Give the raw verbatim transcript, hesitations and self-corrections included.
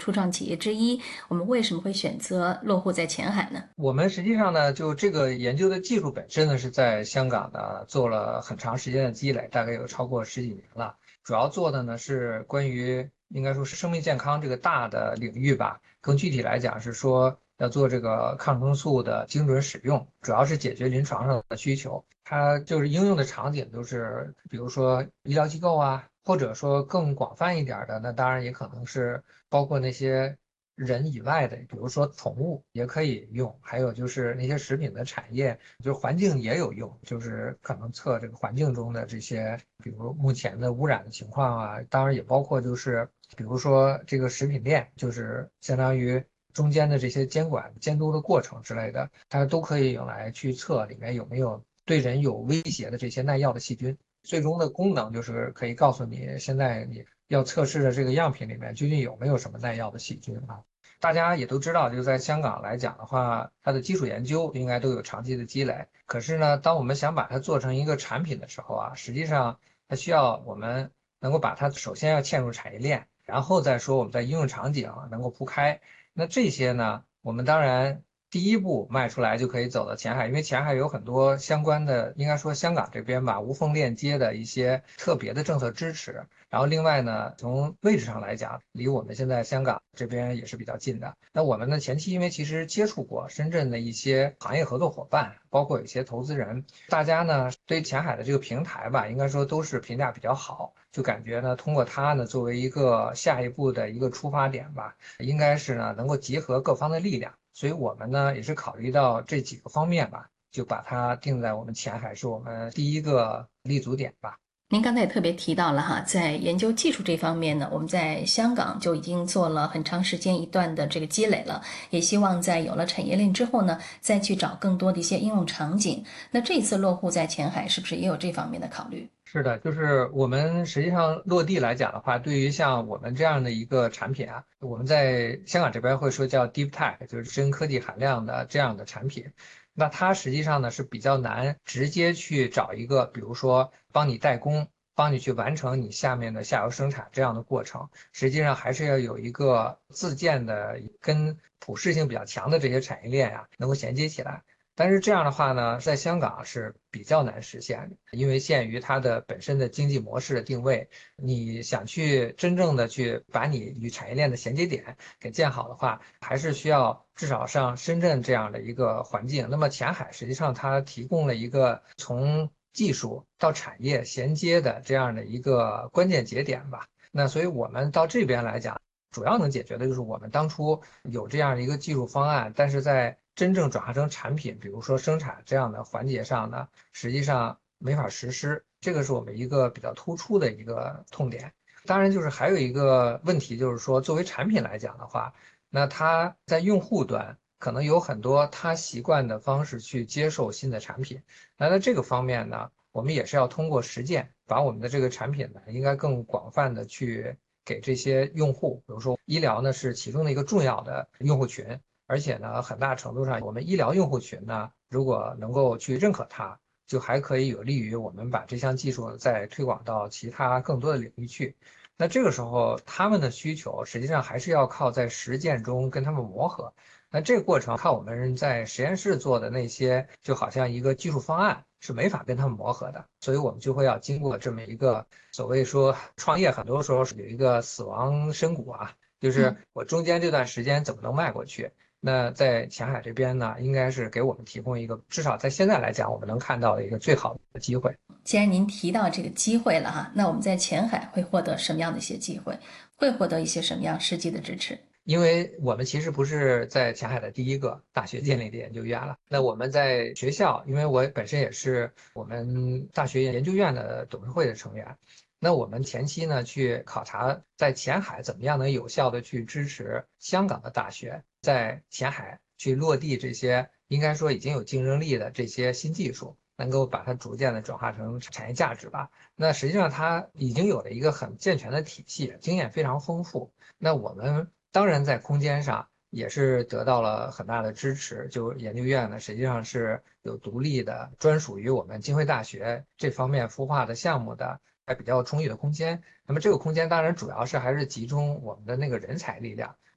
初创企业之一，我们为什么会选择落户在前海呢？ 我们实际上呢，就这个研究的技术本身呢，是在香港呢做了很长时间的积累，大概有超过十几年了。主要做的呢是关于应该说是生命健康这个大的领域吧。更具体来讲是说要做这个抗生素的精准使用，主要是解决临床上的需求。它就是应用的场景都是，比如说医疗机构啊，或者说更广泛一点儿的，那当然也可能是包括那些人以外的，比如说宠物也可以用，还有就是那些食品的产业，就是环境也有用，就是可能测这个环境中的这些，比如目前的污染的情况啊，当然也包括就是比如说这个食品链，就是相当于中间的这些监管监督的过程之类的，它都可以用来去测里面有没有对人有威胁的这些耐药的细菌。最终的功能就是可以告诉你，现在你要测试的这个样品里面究竟有没有什么耐药的细菌啊。大家也都知道，就在香港来讲的话，它的基础研究应该都有长期的积累。可是呢，当我们想把它做成一个产品的时候啊，实际上它需要我们能够把它首先要嵌入产业链，然后再说我们在应用场景能够铺开。那这些呢，我们当然第一步迈出来就可以走到前海，因为前海有很多相关的，应该说香港这边吧，无缝链接的一些特别的政策支持。然后另外呢，从位置上来讲，离我们现在香港这边也是比较近的。那我们呢，前期因为其实接触过深圳的一些行业合作伙伴，包括有一些投资人，大家呢对前海的这个平台吧，应该说都是评价比较好，就感觉呢，通过它呢作为一个下一步的一个出发点吧，应该是呢能够结合各方的力量。所以我们呢也是考虑到这几个方面吧，就把它定在我们前海是我们第一个立足点吧。 您刚才也特别提到了哈，在研究技术这方面呢，我们在香港就已经做了很长时间一段的这个积累了，也希望在有了产业链之后呢，再去找更多的一些应用场景。那这一次落户在前海，是不是也有这方面的考虑？ 是的，就是我们实际上落地来讲的话，对于像我们这样的一个产品啊，我们在香港这边会说叫 deep tech，就是深科技含量的这样的产品。那它实际上呢是比较难直接去找一个，比如说帮你代工，帮你去完成你下面的下游生产这样的过程。实际上还是要有一个自建的跟普适性比较强的这些产业链呀、能够衔接起来。但是这样的话呢，在香港是比较难实现的，因为限于它的本身的经济模式的定位，你想去真正的去把你与产业链的衔接点给建好的话，还是需要至少像深圳这样的一个环境。那么前海实际上它提供了一个从技术到产业衔接的这样的一个关键节点吧。那所以我们到这边来讲。主要能解决的就是我们当初有这样的一个技术方案，但是在真正转化成产品，比如说生产这样的环节上呢，实际上没法实施，这个是我们一个比较突出的一个痛点。当然，就是还有一个问题，就是说作为产品来讲的话，那它在用户端可能有很多他习惯的方式去接受新的产品，那在这个方面呢，我们也是要通过实践，把我们的这个产品呢，应该更广泛的去。给这些用户，比如说医疗呢是其中的一个重要的用户群，而且呢很大程度上我们医疗用户群呢，如果能够去认可它，就还可以有利于我们把这项技术再推广到其他更多的领域去。那这个时候他们的需求实际上还是要靠在实践中跟他们磨合。那这个过程靠我们在实验室做的那些，就好像一个技术方案是没法跟他们磨合的，所以我们就会要经过这么一个所谓说创业，很多时候是有一个死亡深谷啊，就是嗯。 我中间这段时间怎么能迈过去？那在前海这边呢，应该是给我们提供一个，至少在现在来讲，我们能看到的一个最好的机会。 既然您提到这个机会了哈，那我们在前海会获得什么样的一些机会？会获得一些什么样实际的支持？ 因为我们其实不是在前海的第一个大学建立的研究院了。那我们在学校，因为我本身也是我们大学研究院的董事会的成员，那我们前期呢去考察在前海怎么样能有效的去支持香港的大学在前海去落地这些应该说已经有竞争力的这些新技术，能够把它逐渐的转化成产业价值吧。那实际上它已经有了一个很健全的体系，经验非常丰富。那我们当然在空间上也是得到了很大的支持，就研究院呢实际上是有独立的专属于我们浸会大学这方面孵化的项目的，还比较充裕的空间。那么这个空间当然主要是还是集中我们的那个人才力量，